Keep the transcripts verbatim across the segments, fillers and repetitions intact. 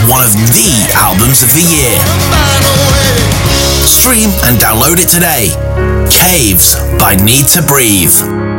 one of the albums of the year. Stream and download it today. Caves by Need to Breathe.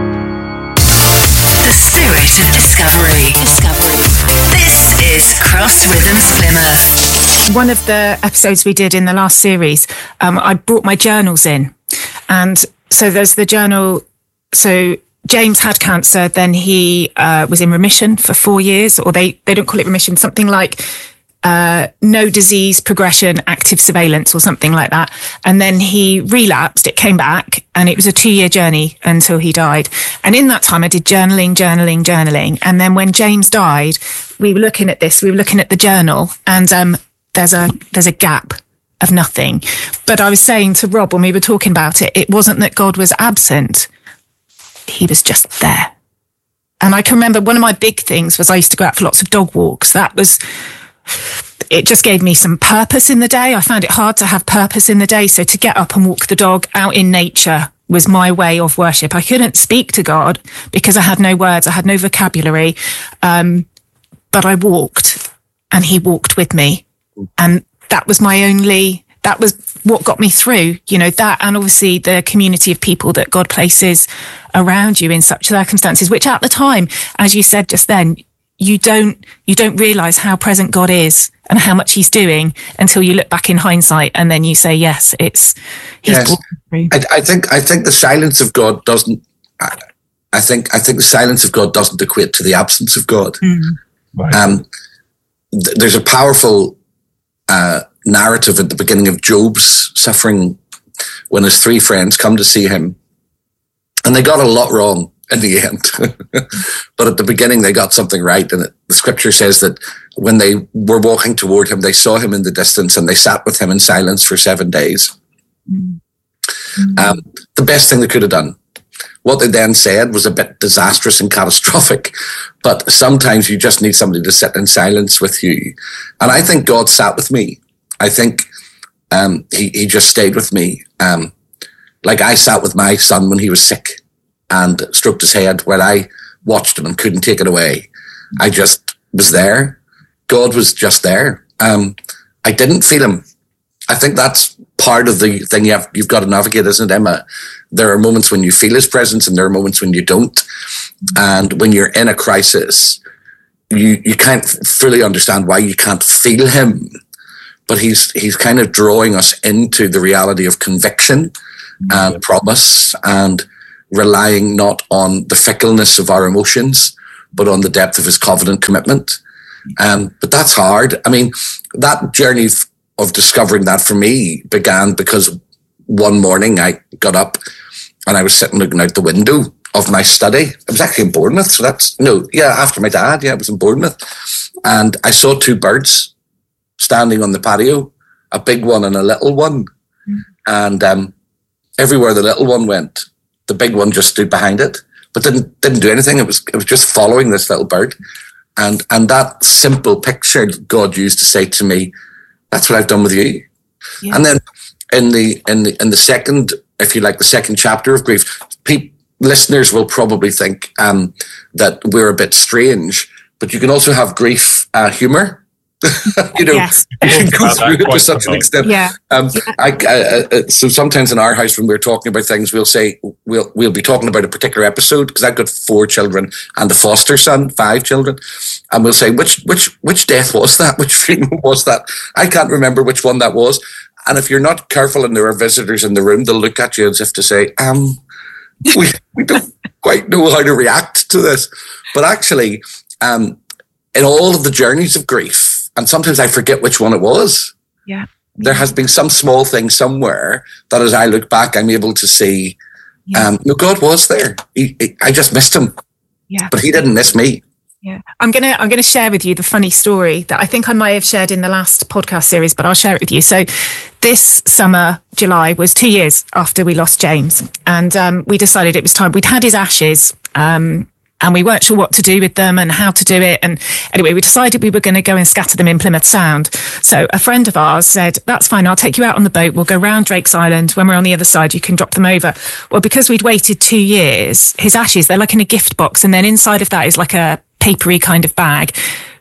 The spirit of discovery. Discovery. This is Cross Rhythms Plymouth. One of the episodes we did in the last series, um, I brought my journals in. And so there's the journal. So James had cancer, then he uh, was in remission for four years, or they, they don't call it remission, something like uh, no disease progression, active surveillance or something like that. And then he relapsed, it came back, and it was a two-year journey until he died. And in that time, I did journaling, journaling, journaling. And then when James died, we were looking at this, we were looking at the journal, and um, there's a there's a gap of nothing. But I was saying to Rob when we were talking about it, it wasn't that God was absent. He was just there. And I can remember one of my big things was I used to go out for lots of dog walks. That was, it just gave me some purpose in the day. I found it hard to have purpose in the day. So to get up and walk the dog out in nature was my way of worship. I couldn't speak to God because I had no words. I had no vocabulary. Um, but I walked and he walked with me. And that was my only, that was what got me through, you know, that, and obviously the community of people that God places around you in such circumstances, which at the time, as you said just then, you don't, you don't realize how present God is and how much he's doing until you look back in hindsight and then you say, yes, it's, he's yes. through. I, I think, I think the silence of God doesn't, I, I think, I think the silence of God doesn't equate to the absence of God. Mm. Right. Um, th- there's a powerful, uh, narrative at the beginning of Job's suffering when his three friends come to see him, and they got a lot wrong in the end. But at the beginning they got something right, and it, the scripture says that when they were walking toward him, they saw him in the distance and they sat with him in silence for seven days. Mm-hmm. Um, the best thing they could have done. What they then said was a bit disastrous and catastrophic, but sometimes you just need somebody to sit in silence with you. And I think God sat with me. I think um, he, he just stayed with me. Um, like I sat with my son when he was sick and stroked his head while I watched him and couldn't take it away. I just was there. God was just there. Um, I didn't feel him. I think that's part of the thing you have, you've got to navigate, isn't it, Emma? There are moments when you feel his presence and there are moments when you don't. And when you're in a crisis, you, you can't fully understand why you can't feel him. But he's he's kind of drawing us into the reality of conviction and mm-hmm. promise, and relying not on the fickleness of our emotions, but on the depth of his covenant commitment. Um, but that's hard. I mean, that journey of discovering that for me began because one morning I got up and I was sitting looking out the window of my study. I was actually in Bournemouth, so that's, no, yeah, after my dad, yeah, I was in Bournemouth. And I saw two birds standing on the patio, a big one and a little one. Mm. And um, everywhere the little one went, the big one just stood behind it, but didn't didn't do anything. It was it was just following this little bird. And and that simple picture God used to say to me, that's what I've done with you. Yeah. And then in the in the in the second, if you like, the second chapter of grief, pe- listeners will probably think um, that we're a bit strange, but you can also have grief uh, humor. you know, yes. you can go through it to such an extent. Yeah. Um, I, I, I, so sometimes in our house, when we're talking about things, we'll say we'll we'll be talking about a particular episode, because I've got four children and a foster son, five children, and we'll say which which which death was that? Which funeral was that? I can't remember which one that was. And if you're not careful and there are visitors in the room, they'll look at you as if to say, um, we we don't quite know how to react to this. But actually, um, in all of the journeys of grief, and sometimes I forget which one it was. Yeah. There has been some small thing somewhere that as I look back, I'm able to see, yeah. um, no, God was there. He, he, I just missed him. Yeah. But he didn't miss me. Yeah. I'm going to, I'm going to share with you the funny story that I think I might have shared in the last podcast series, but I'll share it with you. So this summer, July, was two years after we lost James. And um, we decided it was time. We'd had his ashes, um, and we weren't sure what to do with them and how to do it. And anyway, we decided we were going to go and scatter them in Plymouth Sound. So a friend of ours said, that's fine, I'll take you out on the boat. We'll go round Drake's Island. When we're on the other side, you can drop them over. Well, because we'd waited two years, his ashes, they're like in a gift box. And then inside of that is like a papery kind of bag.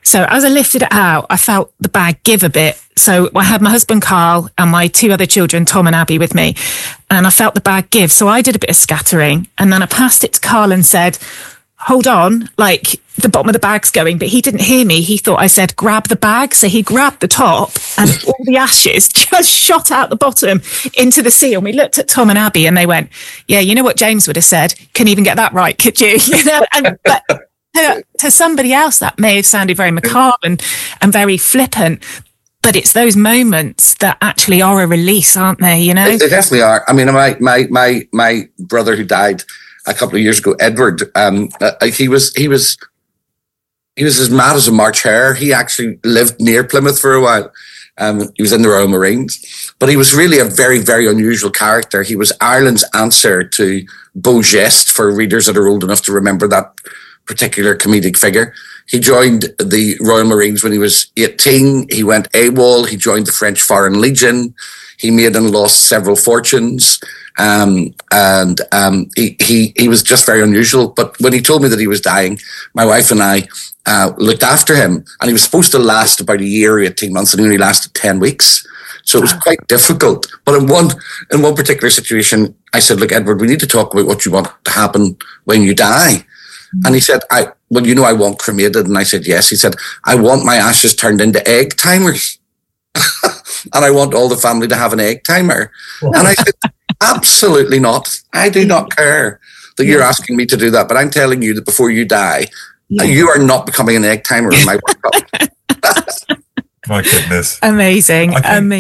So as I lifted it out, I felt the bag give a bit. So I had my husband, Carl, and my two other children, Tom and Abby, with me. And I felt the bag give. So I did a bit of scattering. And then I passed it to Carl and said, hold on, like the bottom of the bag's going. But he didn't hear me. He thought I said, grab the bag. So he grabbed the top and all the ashes just shot out the bottom into the sea. And we looked at Tom and Abby and they went, yeah, you know what James would have said? Couldn't even get that right, could you? You know, and but to, to somebody else, that may have sounded very macabre and, and very flippant. But it's those moments that actually are a release, aren't they? You know, they definitely are. I mean, my my my my brother who died a couple of years ago, Edward. Um, uh, he was he was he was as mad as a March hare. He actually lived near Plymouth for a while. Um, he was in the Royal Marines, but he was really a very very unusual character. He was Ireland's answer to Beau Geste, for readers that are old enough to remember that particular comedic figure. He joined the Royal Marines when he was eighteen. He went AWOL. He joined the French Foreign Legion. He made and lost several fortunes. Um, and um, he, he, he was just very unusual. But when he told me that he was dying, my wife and I uh, looked after him. And he was supposed to last about a year, eighteen months, and he only lasted ten weeks. So it was quite difficult. But in one in one particular situation, I said, look, Edward, we need to talk about what you want to happen when you die. And he said, I, well, you know, I want cremated. And I said, yes. He said, I want my ashes turned into egg timers. And I want all the family to have an egg timer. And I said, absolutely not. I do not care that you're asking me to do that. But I'm telling you that before you die, yeah. you are not becoming an egg timer in my workshop. My goodness. Amazing. Amazing.